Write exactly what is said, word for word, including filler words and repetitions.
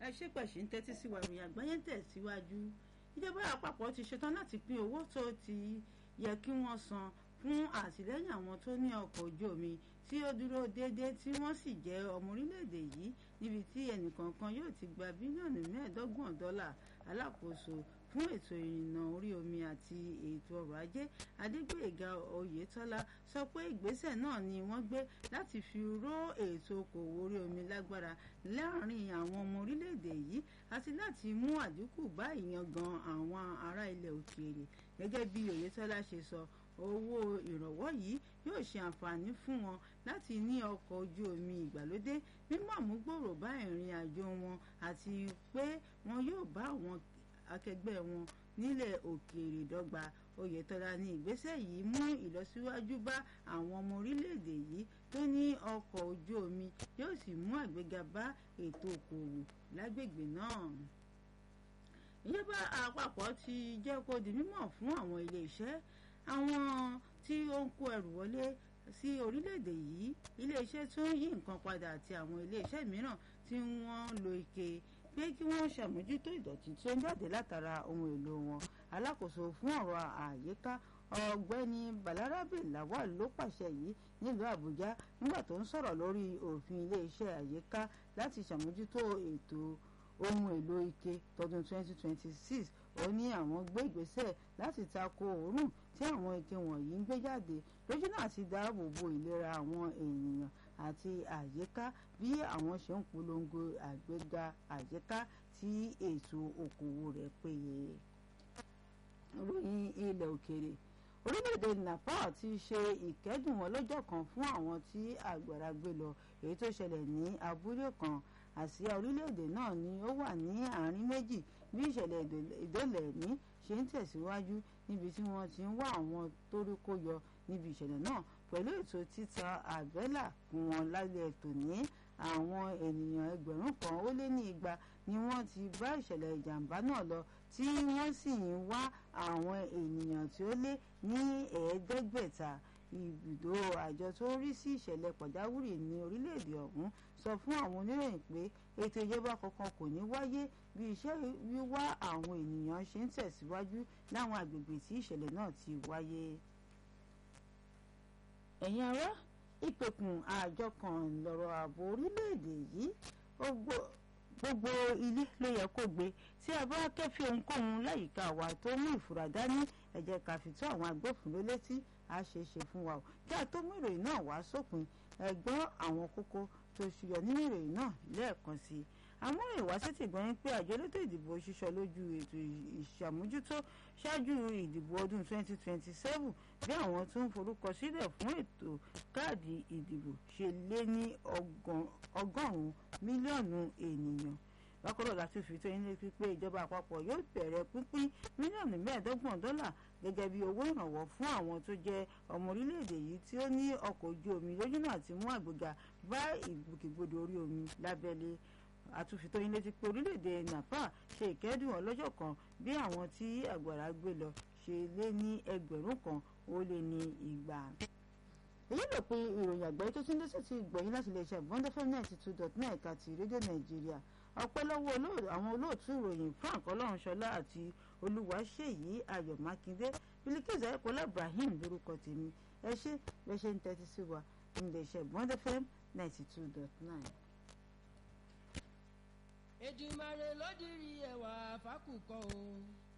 ẹ ṣé pẹ̀sì ń tẹ́tí sí wa ìròyìn àgbáyé ń tẹ̀síwájú. Ìjọba àpapọ̀ ti ṣetán láti pín owó tó ti yẹ kí wọ́n san fún àtìlẹ́yìn àwọn tó ní ọkọ̀ ojú omi tí ó dúró déédéé tí wọ́n sì jẹ́ ọmọ orílẹ̀-èdè yìí níbi tí ẹnìkọ̀ọ̀kan yóò ti gba bílíọ̀nù mẹ́ẹ̀ẹ́dọ́gbọ̀n dọ́là. Alákòóso fún ètò ìrìnnà orí omi àti ètò ọrọ̀ ajé Adégbóyèga Oyètọ́lá sọ pé ìgbésẹ̀ náà ni wọ́n gbé láti fi ró ètò okòwò orí omi lágbára láàrin àwọn ọmọ orílẹ̀-èdè yìí àti láti mú àdínkù bá ìyangàn àwọn ará ilẹ̀ òkèèrè. Gẹ́gẹ́ bí Oyètọ́lá ṣe sọ, owó ìrànwọ́ yìí yóò ṣe àǹfààní fún wọn láti ní ọkọ̀ ojú omi ìgbàlódé, mímú àmúgbòrò bá ìrìn àjò wọn àti pé wọn yóò bá àwọn akẹgbẹ́ wọn nílẹ̀ òkèèrè dọ́gba. Oyètọ́lá ní ìgbésẹ̀ yìí mú ìlọsíwájú bá àwọn ọmọ orílẹ̀-èdè yìí tó ní ọkọ̀ ojú omi, yóò sì mú àgbéga bá ètò okòwò lágbègbè náà. Ìjọba àpapọ̀ ti jẹ́ kó di mímọ̀ fún àwọn ilé-iṣẹ́ àwọn tí ó ń kó ẹrù wọlé sí orílẹ̀-èdè yìí, ilé-iṣẹ́ tó ń yí nǹkan padà àti àwọn ilé-iṣẹ́ mìíràn tí wọ́n lo ike pé kí wọ́n ṣàmójútó ìdọ̀tí tó ń jáde látara ohun èlò wọn. Alákòóso fún ọ̀rọ̀ àyíká ọ̀gbẹ́ni Balarabe Lawal ló pàṣẹ yìí nílùú Àbújá nígbà tó ń sọ̀rọ̀ lórí òfin ilé-iṣẹ́ àyíká láti ṣàmójútó ètò ohun èlò ike tọdún twenty twenty-six. Ó ní àwọn gbé ìgbésẹ̀ láti tako òórùn tí àwọn ike wọ̀nyí ń gbé jáde lójú náà ti dáàbò bo ìlera àwọn ènìyàn àti àyíká bí àwọn ṣe ń polongo àgbéga àyíká tí ètò okòwò rẹ̀ péye. Ìròyìn ilẹ̀ òkèèrè. Orílẹ̀-èdè Nepal ti ṣe ìkẹ́dùn ọlọ́jọ́ kan fún àwọn tí àgbàrá gbé lọ èyí tó ṣẹlẹ̀ ní abúlé kan. Àsíá orílẹ̀-èdè náà ni ó wà ní àárín méjì bí ìṣẹ̀lẹ̀ ìdólẹ̀mí ṣe ń tẹ̀síwájú níbi tí wọ́n ti ń wá àwọn tó rí kó yọ níbi ìṣẹ̀lẹ̀ náà pẹ̀lú ètò títa àbẹ́là fún wọn lálẹ́ tòní. Àwọn ènìyàn ẹgbẹ̀rún kan ó lé ní igba ni wọ́n ti bá ìṣẹ̀lẹ̀ ìjàmbá náà lọ tí wọ́n sì ń wá àwọn ènìyàn tí ó lé ní ẹ̀ẹ́dẹ́gbẹ̀ta. Ibùdó àjọ tó ń rí sí ìṣẹ̀lẹ̀ pàjáwìrì ní orílẹ̀-èdè ọ̀hún sọ fún àwọn oníròyìn pé ètò ìjọba kankan kò ní wáyé bí iṣẹ́ wíwá àwọn ènìyàn ṣe ń tẹ̀síwájú láwọn agbègbè tí ìṣẹ̀lẹ̀ náà ti wáyé. Ẹ̀yin ará, ìpẹ̀kùn àjọ kan lọ̀rọ̀ ààbò orílẹ̀-èdè yìí gbogbo ilé ló yẹ kó gbé. Tí a bá kẹ́fí ohunkóhun láyìíká wa tó mú ìfura dání, ẹ jẹ́ ká fi tó àwọn agbófinró létí, a ṣe é ṣe fún wa o. Kí a tó mú ìròyìn náà wá sópin, ẹ gbọ́ àwọn kókó tó ṣúyọ nínú ìròyìn náà lẹ́ẹ̀kan sí i. Àwọn ìwásítì gbọ́n pé àjọ elétò ìdìbò ṣíṣọ lójú ètò ìṣàmójútó ṣáájú ìdìbò ọdún twenty twenty-seven bí àwọn tó ń forúkọ sílẹ̀ fún ètò káàdì ìdìbò ṣe lé ní ọgọ́rùn-ún mílíọ̀nù ènìyàn. Bákan láti fi tó yín létí pé ìjọba àpapọ̀ yóò bẹ̀rẹ̀ pínpín mílíọ̀nù mẹ́ẹ̀ẹ́dọ́gbọ̀n dọ́là gẹ́gẹ́ bí owó ìrànwọ́ fún àwọn tó jẹ́ ọmọ orílẹ̀-èdè yìí tí ó ní ọkọ̀ ojú omi lójú náà ti mú àgbéga bá ìgbòkègbodò orí omi lábẹ́lé. Àtúnfitó yín létí pé orílẹ̀-èdè Nepal ṣe ìkẹ́dùn ọlọ́jọ́ kan bí àwọn tí àgbàrá gbé lọ ṣe lé ní ẹgbẹ̀rún kan ó lé ní igba. Èyí ló pé ìròyìn àgbáyé tó tún lẹ́sẹ̀ tí gbọ̀yìn láti lè ṣe Bond F M ninety two dot nine ẹ̀ka ti rédíò Nàìjíríà. Ọpẹ́ lọ́wọ́ àwọn olóòtú ìròyìn Frank Ọlọ́runṣọlá àti Olúwaṣèyí Ayọ̀ Mákindé. Bilikisu Ayọ̀kọ́lá Ibrahim lórúkọ tèmi. Ẹ ṣé bẹ́ẹ̀ ṣe ń tẹ́tí sí wa nílé iṣẹ́ Bond F M ninety two dot nine. Èdùmàrè ló dirí ẹwà fákùkọ o.